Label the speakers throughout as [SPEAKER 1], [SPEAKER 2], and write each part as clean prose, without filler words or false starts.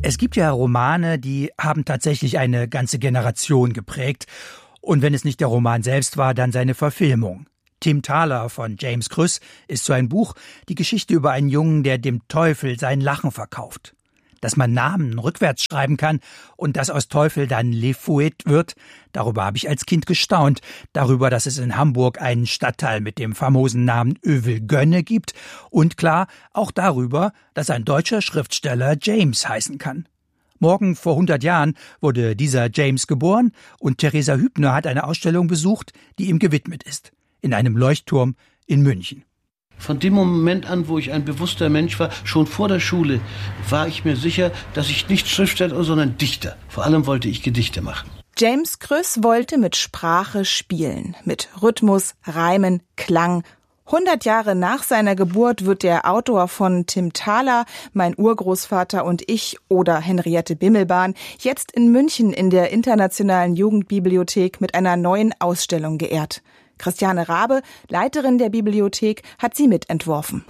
[SPEAKER 1] Es gibt ja Romane, die haben tatsächlich eine ganze Generation geprägt. Und wenn es nicht der Roman selbst war, dann seine Verfilmung. Tim Thaler von James Krüss ist so ein Buch, die Geschichte über einen Jungen, der dem Teufel sein Lachen verkauft. Dass man Namen rückwärts schreiben kann und dass aus Teufel dann Le Fouet wird, darüber habe ich als Kind gestaunt. Darüber, dass es in Hamburg einen Stadtteil mit dem famosen Namen Övelgönne gibt. Und klar, auch darüber, dass ein deutscher Schriftsteller James heißen kann. Morgen vor 100 Jahren wurde dieser James geboren und Theresa Hübner hat eine Ausstellung besucht, die ihm gewidmet ist. In einem Leuchtturm in München.
[SPEAKER 2] Von dem Moment an, wo ich ein bewusster Mensch war, schon vor der Schule, war ich mir sicher, dass ich nicht Schriftsteller, sondern Dichter. Vor allem wollte ich Gedichte machen.
[SPEAKER 3] James Krüss wollte mit Sprache spielen, mit Rhythmus, Reimen, Klang. 100 Jahre nach seiner Geburt wird der Autor von Tim Thaler, Mein Urgroßvater und ich oder Henriette Bimmelbahn jetzt in München in der Internationalen Jugendbibliothek mit einer neuen Ausstellung geehrt. Christiane Rabe, Leiterin der Bibliothek, hat sie mitentworfen.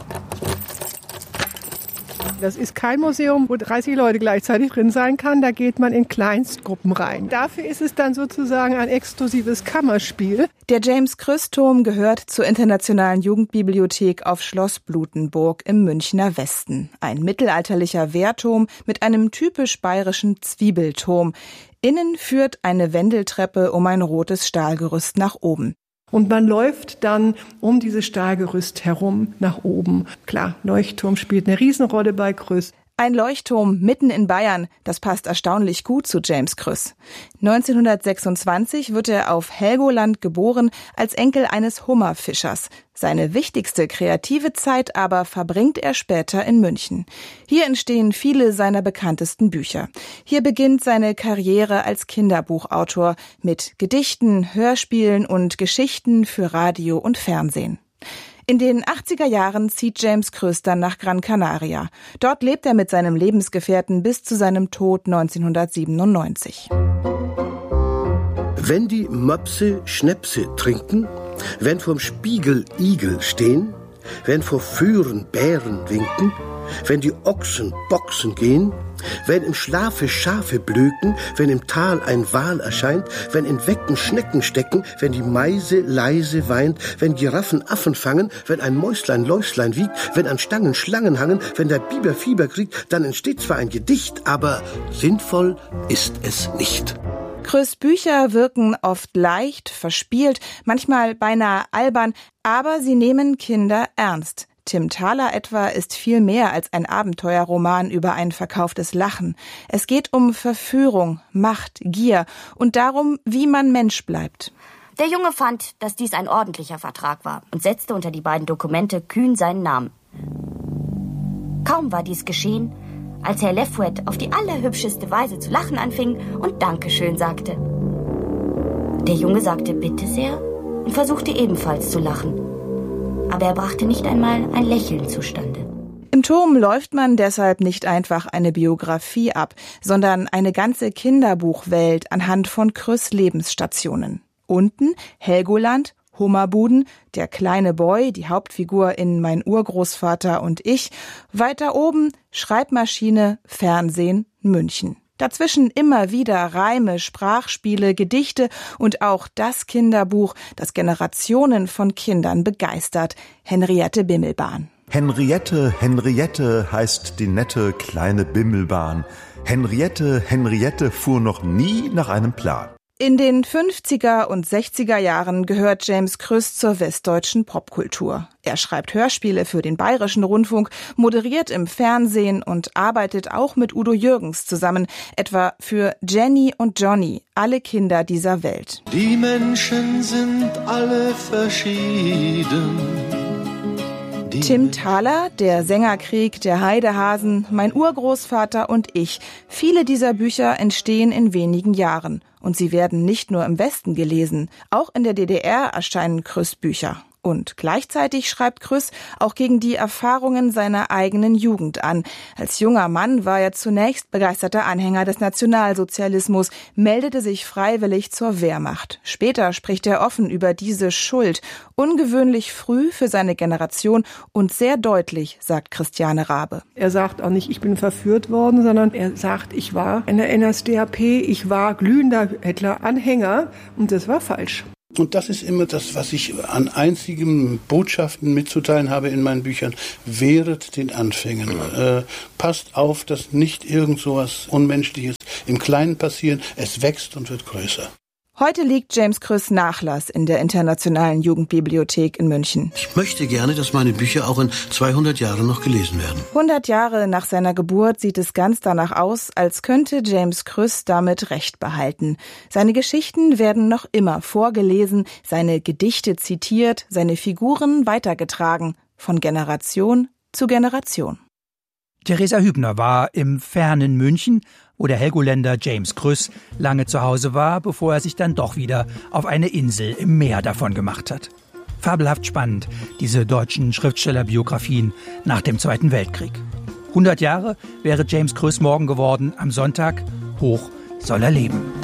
[SPEAKER 4] Das ist kein Museum, wo 30 Leute gleichzeitig drin sein kann. Da geht man in Kleinstgruppen rein. Dafür ist es dann sozusagen ein exklusives Kammerspiel.
[SPEAKER 3] Der James-Krüss-Turm gehört zur Internationalen Jugendbibliothek auf Schloss Blutenburg im Münchner Westen. Ein mittelalterlicher Wehrturm mit einem typisch bayerischen Zwiebelturm. Innen führt eine Wendeltreppe um ein rotes Stahlgerüst nach oben.
[SPEAKER 4] Und man läuft dann um dieses Stahlgerüst herum nach oben. Klar, Leuchtturm spielt eine Riesenrolle bei Krüss.
[SPEAKER 3] Ein Leuchtturm mitten in Bayern, das passt erstaunlich gut zu James Krüss. 1926 wird er auf Helgoland geboren, als Enkel eines Hummerfischers. Seine wichtigste kreative Zeit aber verbringt er später in München. Hier entstehen viele seiner bekanntesten Bücher. Hier beginnt seine Karriere als Kinderbuchautor mit Gedichten, Hörspielen und Geschichten für Radio und Fernsehen. In den 80er Jahren zieht James Krüss dann nach Gran Canaria. Dort lebt er mit seinem Lebensgefährten bis zu seinem Tod 1997.
[SPEAKER 5] Wenn die Möpse Schnäpse trinken, wenn vorm Spiegel Igel stehen, wenn vor Föhren Bären winken, wenn die Ochsen boxen gehen, wenn im Schlafe Schafe blöken, wenn im Tal ein Wal erscheint, wenn in Wecken Schnecken stecken, wenn die Meise leise weint, wenn Giraffen Affen fangen, wenn ein Mäuslein Läuslein wiegt, wenn an Stangen Schlangen hangen, wenn der Biber Fieber kriegt, dann entsteht zwar ein Gedicht, aber sinnvoll ist es nicht.
[SPEAKER 3] Krüss' Bücher wirken oft leicht, verspielt, manchmal beinahe albern, aber sie nehmen Kinder ernst. Tim Thaler etwa ist viel mehr als ein Abenteuerroman über ein verkauftes Lachen. Es geht um Verführung, Macht, Gier und darum, wie man Mensch bleibt.
[SPEAKER 6] Der Junge fand, dass dies ein ordentlicher Vertrag war und setzte unter die beiden Dokumente kühn seinen Namen. Kaum war dies geschehen, als Herr Le Fouet auf die allerhübscheste Weise zu lachen anfing und Dankeschön sagte. Der Junge sagte bitte sehr und versuchte ebenfalls zu lachen. Aber er brachte nicht einmal ein Lächeln zustande.
[SPEAKER 3] Im Turm läuft man deshalb nicht einfach eine Biografie ab, sondern eine ganze Kinderbuchwelt anhand von Krüss' Lebensstationen. Unten Helgoland, Hummerbuden, der kleine Boy, die Hauptfigur in Mein Urgroßvater und ich. Weiter oben Schreibmaschine, Fernsehen, München. Dazwischen immer wieder Reime, Sprachspiele, Gedichte und auch das Kinderbuch, das Generationen von Kindern begeistert, Henriette Bimmelbahn.
[SPEAKER 7] Henriette, Henriette heißt die nette kleine Bimmelbahn. Henriette, Henriette fuhr noch nie nach einem Plan.
[SPEAKER 3] In den 50er und 60er Jahren gehört James Krüss zur westdeutschen Popkultur. Er schreibt Hörspiele für den Bayerischen Rundfunk, moderiert im Fernsehen und arbeitet auch mit Udo Jürgens zusammen, etwa für Jenny und Johnny, alle Kinder dieser Welt.
[SPEAKER 8] Die Menschen sind alle verschieden.
[SPEAKER 3] Tim Thaler, Der Sängerkrieg, der Heidehasen, Mein Urgroßvater und ich. Viele dieser Bücher entstehen in wenigen Jahren. Und sie werden nicht nur im Westen gelesen. Auch in der DDR erscheinen Krüss Bücher. Und gleichzeitig schreibt Krüss auch gegen die Erfahrungen seiner eigenen Jugend an. Als junger Mann war er zunächst begeisterter Anhänger des Nationalsozialismus, meldete sich freiwillig zur Wehrmacht. Später spricht er offen über diese Schuld, ungewöhnlich früh für seine Generation und sehr deutlich, sagt Christiane Rabe.
[SPEAKER 4] Er sagt auch nicht, ich bin verführt worden, sondern er sagt, ich war in der NSDAP, ich war glühender Hitler-Anhänger und das war falsch.
[SPEAKER 2] Und das ist immer das, was ich an einzigen Botschaften mitzuteilen habe in meinen Büchern. Wehret den Anfängen. Passt auf, dass nicht irgend so was Unmenschliches im Kleinen passiert. Es wächst und wird größer.
[SPEAKER 3] Heute liegt James Krüss Nachlass in der Internationalen Jugendbibliothek in München.
[SPEAKER 2] Ich möchte gerne, dass meine Bücher auch in 200 Jahren noch gelesen werden.
[SPEAKER 3] 100 Jahre nach seiner Geburt sieht es ganz danach aus, als könnte James Krüss damit Recht behalten. Seine Geschichten werden noch immer vorgelesen, seine Gedichte zitiert, seine Figuren weitergetragen, von Generation zu Generation.
[SPEAKER 1] Theresa Hübner war im fernen München, wo der Helgoländer James Krüss lange zu Hause war, bevor er sich dann doch wieder auf eine Insel im Meer davon gemacht hat. Fabelhaft spannend, diese deutschen Schriftstellerbiografien nach dem Zweiten Weltkrieg. 100 Jahre wäre James Krüss morgen geworden, am Sonntag. Hoch soll er leben.